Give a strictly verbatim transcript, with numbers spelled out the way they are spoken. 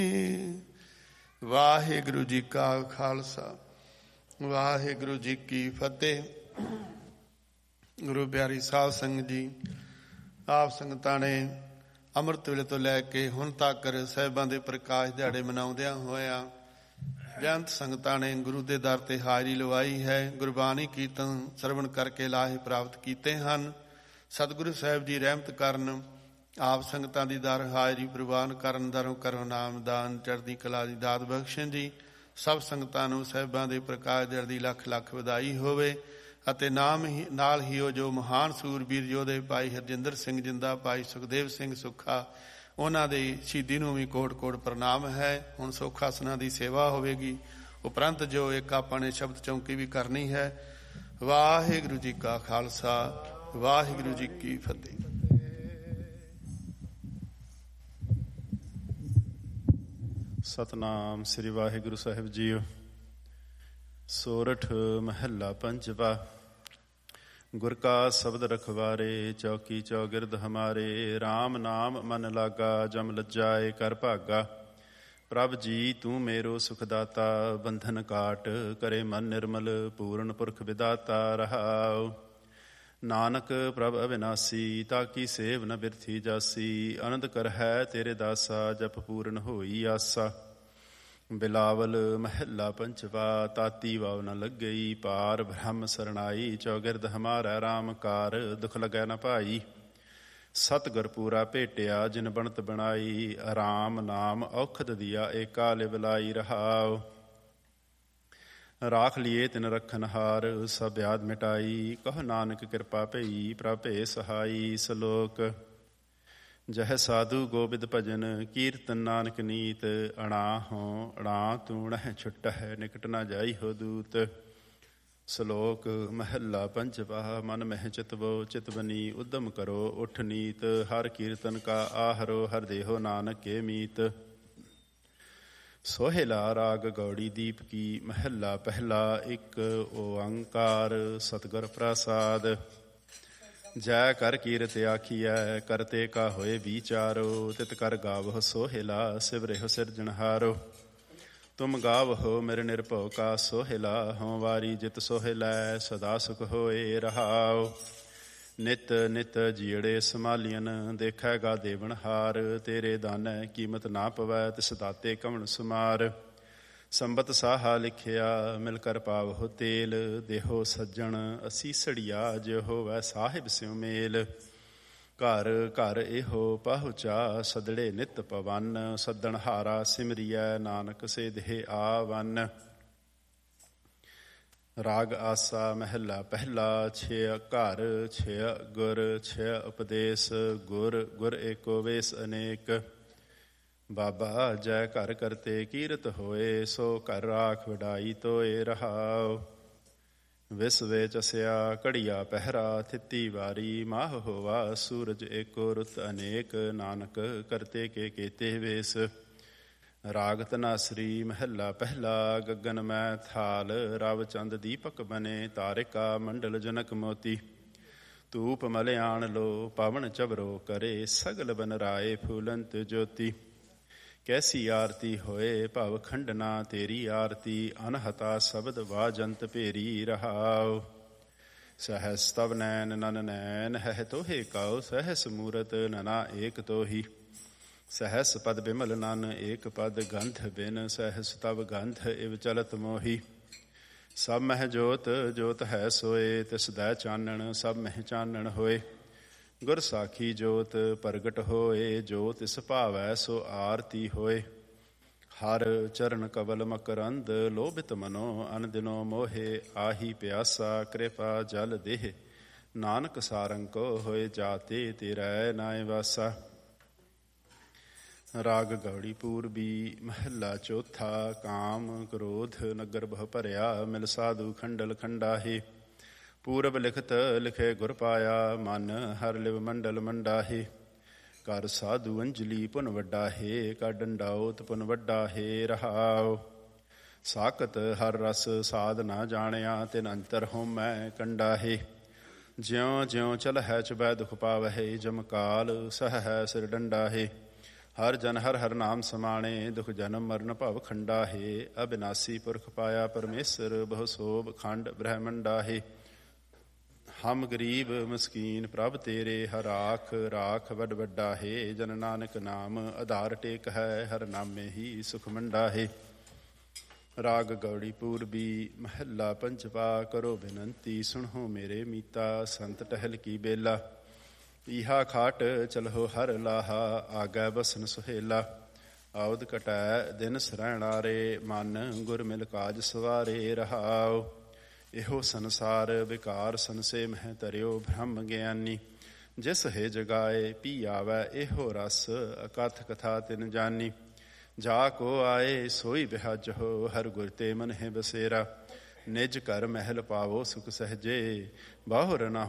ਵਾਹਿਗੁਰੂ ਜੀ ਕਾ ਖਾਲਸਾ ਵਾਹਿਗੁਰੂ ਜੀ ਕੀ ਫਤਿਹ। ਗੁਰੂ ਪਿਆਰੀ ਸਾਧ ਸੰਗਤ ਜੀ, ਆਪ ਸੰਗਤਾਂ ਨੇ ਅੰਮ੍ਰਿਤ ਵੇਲੇ ਤੋਂ ਲੈ ਕੇ ਹੁਣ ਤੱਕ ਸਾਹਿਬਾਂ ਦੇ ਪ੍ਰਕਾਸ਼ ਦਿਹਾੜੇ ਮਨਾਉਂਦਿਆਂ ਹੋਇਆਂ ਬੇਅੰਤ ਸੰਗਤਾਂ ਨੇ ਗੁਰੂ ਦੇ ਦਰ ਤੇ ਹਾਜ਼ਰੀ ਲਵਾਈ ਹੈ। ਗੁਰਬਾਣੀ ਕੀਰਤਨ ਸਰਵਣ ਕਰਕੇ ਲਾਹੇ ਪ੍ਰਾਪਤ ਕੀਤੇ ਹਨ। ਸਤਿਗੁਰੂ ਸਾਹਿਬ ਜੀ ਰਹਿਮਤ ਕਰਨ, ਆਪ ਸੰਗਤਾਂ ਦੀ ਦਰ ਹਾਜ਼ਰੀ ਪ੍ਰਵਾਨ ਕਰਨ, ਦਰੋਂ ਕਰੋ ਨਾਮਦਾਨ, ਚੜ੍ਹਦੀ ਕਲਾ ਦੀ ਦਾਤ ਬਖਸ਼ਣ ਜੀ। ਸਭ ਸੰਗਤਾਂ ਨੂੰ ਸਾਹਿਬਾਂ ਦੇ ਪ੍ਰਕਾਸ਼ ਦਿਹਾੜੇ ਦੀ ਲੱਖ ਲੱਖ ਵਧਾਈ ਹੋਵੇ। ਅਤੇ ਨਾਮ ਹੀ ਨਾਲ ਹੀ ਉਹ ਜੋ ਮਹਾਨ ਸੂਰਬੀਰ ਯੋਧੇ ਭਾਈ ਹਰਜਿੰਦਰ ਸਿੰਘ ਜਿੰਦਾ, ਭਾਈ ਸੁਖਦੇਵ ਸਿੰਘ ਸੁੱਖਾ, ਉਹਨਾਂ ਦੀ ਸ਼ਹੀਦੀ ਨੂੰ ਵੀ ਕੋਟ ਕੋਟ ਪ੍ਰਣਾਮ ਹੈ। ਹੁਣ ਸੁੱਖ ਆਸਨਾਂ ਦੀ ਸੇਵਾ ਹੋਵੇਗੀ। ਉਪਰੰਤ ਜੋ ਇੱਕ ਆਪਾਂ ਨੇ ਸ਼ਬਦ ਚੌਂਕੀ ਵੀ ਕਰਨੀ ਹੈ। ਵਾਹਿਗੁਰੂ ਜੀ ਕਾ ਖਾਲਸਾ ਵਾਹਿਗੁਰੂ ਜੀ ਕੀ ਫਤਿਹ। ਸਤਨਾਮ ਸ੍ਰੀ ਵਾਹਿਗੁਰੂ ਸਾਹਿਬ ਜੀਓ। ਸੋਰਠ ਮਹੱਲਾ ਪੰਜਵਾ। ਗੁਰ ਕਾ ਸ਼ਬਦ ਰਖਵਾਰੇ, ਚੌਕੀ ਚੌਗਿਰਦ ਹਮਾਰੇ। ਰਾਮ ਨਾਮ ਮਨ ਲਾਗਾ, ਜਮ ਲੱਜਾਏ ਕਰ ਭਾਗਾ। ਪ੍ਰਭ ਜੀ ਤੂੰ ਮੇਰੋ ਸੁਖ ਦਾਤਾ, ਬੰਧਨ ਕਾਟ ਕਰੇ ਮਨ ਨਿਰਮਲ। ਪੂਰਨ ਪੁਰਖ ਵਿਦਾਤਾ ਰਹਾਉ। ਨਾਨਕ ਪ੍ਰਭ ਅਵਿਨਾਸੀ, ਤਾਕੀ ਸੇਵ ਨ ਬਿਰਥੀ ਜਾਸੀ। ਅਨੰਦ ਕਰ ਹੈ ਤੇਰੇ ਦਾਸਾ, ਜਪ ਪੂਰਨ ਹੋਈ ਆਸਾ। ਬਿਲਾਵਲ ਮਹੱਲਾ ਪੰਚਵਾ। ਤਾਤੀ ਵਾਵ ਨ ਲੱਗਈ, ਪਾਰ ਬ੍ਰਹਮ ਸਰਣਾਈ। ਚੌਗਿਰਦ ਹਮਾਰਾ ਰਾਮ ਕਾਰ, ਦੁਖ ਲੱਗੈ ਨ ਭਾਈ। ਸਤਿਗੁਰ ਪੂਰਾ ਭੇਟਿਆ, ਜਿਨ ਬਣਤ ਬਣਾਈ। ਰਾਮ ਨਾਮ ਔਖਦ ਦੀਆ, ਏਕਾ ਲਿਵ ਲਾਈ ਰਹਾਉ। ਰਾਖ ਲੀਏ ਤਿਨ ਰਖਨ ਹਾਰ, ਸਭ ਬਿਆਦ ਮਿਟਾਈ। ਕਹ ਨਾਨਕ ਕਿਰਪਾ ਭਈ, ਪ੍ਰਭ ਭੇ ਸਹਾਈ। ਸਲੋਕ। ਜਹ ਸਾਧੂ ਗੋਬਿੰਦ ਭਜਨ, ਕੀਰਤਨ ਨਾਨਕ ਨੀਤ। ਅਣਾ ਹੋ ਅਣਾ ਤੂੰ ਨਹਿ ਛੁਟਹਿ, ਨਿਕਟ ਨਾ ਜਾਈ ਹੋ ਦੂਤ। ਸਲੋਕ ਮਹੱਲਾ ਪੰਜਵਾ। ਮਨ ਮਹਿ ਚਿਤਵੋ ਚਿਤ ਬਨੀ, ਉਦਮ ਕਰੋ ਉਠ ਨੀਤ। ਹਰ ਕੀਰਤਨ ਕਾ ਆਹਰੋ, ਹਰ ਦੇਹੋ ਨਾਨਕ ਕੇ ਮੀਤ। ਸੋਹਿਲਾ ਰਾਗ ਗੌੜੀ ਦੀਪ ਕੀ। ਮਹੱਲਾ ਪਹਿਲਾ। ਇੱਕ ਓੰਕਾਰ ਸਤਿਗੁਰ ਪ੍ਰਸਾਦ। ਜੈ ਕਰ ਕੀਰਤ ਆਖੀਐ, ਕਰਤੇ ਕਾ ਹੋਏ ਵਿਚਾਰੋ। ਤਿਤ ਕਰ ਗਾਵਹੁ ਸੋਹਿਲਾ, ਸਿਵਰਿਹੁ ਸਿਰਜਣਹਾਰੋ। ਤੁਮ ਗਾਵਹੁ ਮੇਰੇ ਨਿਰਭਉ ਕਾ ਸੋਹਿਲਾ। ਹਉ ਵਾਰੀ ਜਿਤ ਸੋਹਿਲੈ, ਸਦਾ ਸੁਖ ਹੋਏ ਰਹਾਉ। ਨਿਤ ਨਿਤ ਜੀੜੇ ਸੰਭਾਲੀਅਨ, ਦੇਖੈਗਾ ਦੇਵਨਹਾਰ। ਤੇਰੇ ਦਾਨੈ ਕੀਮਤ ਨਾ ਪਵੈ, ਤਿਸ ਦਾਤੇ ਕਵਣ ਸੁਮਾਰ। ਸੰਬਤ ਸਾਹਾ ਲਿਖਿਆ, ਮਿਲ ਕਰ ਪਾਵਹੁ ਤੇਲ। ਦੇਹੋ ਸੱਜਣ ਅਸੀਸੜੀਆ, ਜੇ ਹੋਵੈ ਸਾਹਿਬ ਸਿਉ ਮੇਲ। ਘਰ ਘਰ ਇਹੋ ਪਹੁੰਚਾ, ਸਦੜੇ ਨਿਤ ਪਵਨ। ਸੱਦਣ ਹਾਰਾ ਸਿਮਰੀਐ, ਨਾਨਕ ਸੇ ਦੇਹ ਆਵਨ। ਰਾਗ ਆਸਾ ਮਹੱਲਾ ਪਹਿਲਾ। ਛੇ ਘਰ ਛੇ ਗੁਰ, ਛੇ ਉਪਦੇਸ਼। ਗੁਰ ਗੁਰ ਏਕੋ ਵੇਸ ਅਨੇਕ। ਬਾਬਾ ਜੈ ਘਰ ਕਰਤੇ ਕੀਰਤ ਹੋਏ, ਸੋ ਘਰ ਰਾਖ ਵਡਾਈ ਤੋਏ ਰਹਾਉ। ਵਿਸ ਵੇ ਚਸਿਆ ਘੜੀਆ ਪਹਿਰਾ, ਥਿੱਤੀ ਵਾਰੀ ਮਾਹ ਹੋਵਾ। ਸੂਰਜ ਏਕੋ ਰੁੱਤ ਅਨੇਕ, ਨਾਨਕ ਕਰਤੇ ਕੇ ਕੇਤੇ ਵੇਸ। ਰਾਗ ਧਨਾਸਰੀ ਮਹੱਲਾ ਪਹਿਲਾ। ਗਗਨ ਮੈਂ ਥਾਲ, ਰਵ ਚੰਦ ਦੀਪਕ ਬਨੇ। ਤਾਰਿਕਾ ਮੰਡਲ ਜਨਕ ਮੋਤੀ। ਧੂਪ ਮਲਿਆਣ ਲੋ, ਪਵਨ ਚਵਰੋ ਕਰੇ। ਸਗਲ ਬਨ ਰਾਏ ਫੂਲੰਤ ਜੋਤੀ। ਕੈਸੀ ਆਰਤੀ ਹੋਏ, ਭਵ ਖੰਡਨਾ ਤੇਰੀ ਆਰਤੀ। ਅਨਹਤਾ ਸ਼ਬਦ ਵਾਜੰਤ ਭੇਰੀ ਰਹਾਉ। ਸਹਸ ਤਵ ਨੈਨ ਨਨ ਨੈਨ, ਹੈ ਤੋਹੇ ਕਉ। ਸਹਸ ਮੂਰਤ ਨਨਾ ਏਕ ਤੋਹੀ। ਸਹਸ ਪਦ ਬਿਮਲ ਨਨ ਏਕ ਪਦ, ਗੰਧ ਬਿਨ ਸਹਸ ਤਵ ਗੰਧ। ਇਵ ਚਲਤ ਮੋਹੀ। ਸਭ ਮਹਿ ਜੋਤ ਜੋਤ ਹੈ ਸੋਏ, ਤਿਸ ਦੈ ਚਾਨਣ ਸਭ ਮਹਿ ਚਾਨਣ ਹੋਏ। ਗੁਰ ਸਾਖੀ ਜੋਤ ਪ੍ਰਗਟ ਹੋਏ, ਜੋ ਤਿਸ ਭਾਵੈ ਸੋ ਆਰਤੀ ਹੋਏ। ਹਰ ਚਰਨ ਕਵਲ ਮਕਰੰਦ, ਲੋਭਿਤ ਮਨੋ ਅਨ ਦਿਨੋ ਮੋਹੇ। ਆਹੀ ਪਿਆਸਾ ਕਿਰਪਾ ਜਲ ਦੇਹ, ਨਾਨਕ ਸਾਰੰਗ ਕੋ ਹੋਏ ਜਾਤੇ। ਤੇਰਾ ਨਾਇ ਵਾਸਾ। ਰਾਗ ਗੌੜੀ ਪੂਰਬੀ ਮਹੱਲਾ ਚੌਥਾ। ਕਾਮ ਕ੍ਰੋਧ ਨਗਰ ਬਹੁ ਭਰਿਆ, ਮਿਲ ਸਾਧੂ ਖੰਡਲ ਖੰਡਾਹੇ। ਪੂਰਬ ਲਿਖਤ ਲਿਖੇ ਗੁਰ ਪਾਇਆ, ਮਨ ਹਰ ਲਿਵ ਮੰਡਲ ਮੰਡਾਹੇ। ਕਰ ਸਾਧੂ ਅੰਜਲੀ ਪੁਨ ਵੱਡਾਹੇ, ਕਰ ਡੰਡਾਉਤ ਪੁਨ ਵੱਡਾਹੇ ਰਹਾਉ। ਸਾਕਤ ਹਰ ਰਸ ਸਾਧ ਨਾ ਜਾਣਿਆ, ਤਿਨ ਅੰਤਰ ਹੋਮੈ ਕੰਡਾਹੇ। ਜਿਉਂ ਜਿਉਂ ਚਲਹਿ ਚੁਬੈ ਦੁਖ ਪਾਵਹਿ, ਜਮ ਕਾਲ ਸਹੈ ਸਿਰ ਡੰਡਾਹੇ। ਹਰ ਜਨ ਹਰ ਹਰ ਨਾਮ ਸਮਾਣੇ, ਦੁਖ ਜਨਮ ਮਰਨ ਭਵ ਖੰਡਾ ਹੈ। ਅਬਿਨਾਸੀ ਪੁਰਖ ਪਾਇਆ ਪਰਮੇਸ਼ਰ, ਬਹੁ ਸੋਭ ਖੰਡ ਬ੍ਰਹਮੰਡਾ ਹੈ। ਹਮ ਗਰੀਬ ਮਸਕੀਨ ਪ੍ਰਭ ਤੇਰੇ, ਹਰ ਰਾਖ ਰਾਖ ਵੱਡ ਵੱਡਾ ਹੈ। ਜਨ ਨਾਨਕ ਨਾਮ ਆਧਾਰ ਟੇਕ ਹੈ, ਹਰ ਨਾਮੇ ਹੀ ਸੁਖ ਮੰਡਾ ਹੈ। ਰਾਗ ਗੌੜੀ ਪੂਰਬੀ ਮਹੱਲਾ ਪੰਚਵਾ, ਕਰੋ ਬੇਨੰਤੀ ਸੁਣੋ ਮੇਰੇ ਮੀਤਾ, ਸੰਤ ਟਹਿਲ ਕੀ ਬੇਲਾ। ਇਹਾ ਖਾਟ ਚਲਹੋ ਹਰ ਲਾਹਾ, ਆਗੈ ਬਸਨ ਸੁਹੇਲਾ। ਆਉਦ ਕਟੈ ਦਿਨ ਸਰੈਣਾਰੇ, ਮਨ ਗੁਰ ਮਿਲ ਕਾਜ ਸਵਾਰੇ ਰਹਾਉ। ਇਹੋ ਸੰਸਾਰ ਵਿਕਾਰ ਸੰਸੇ ਮਹਿ ਤਰਿਓ, ਬ੍ਰਹਮ ਗਿਆਨੀ ਜਿਸ ਹੈ ਜਗਾਏ ਪੀ ਆਵੈ। ਇਹੋ ਰਸ ਅਕਥ ਕਥਾ ਤਿਨ ਜਾਨੀ, ਜਾ ਕੋ ਆਏ ਸੋਈ ਬਿਹਾਜਹੁ। ਹਰ ਗੁਰ ਤੇ ਮਨ ਹੈ ਬਸੇਰਾ, ਨਿਜ ਘਰ ਮਹਿਲ ਪਾਵੋ ਸੁਖ ਸਹਜੇ। ਬਾਹੁਰ ਨਾ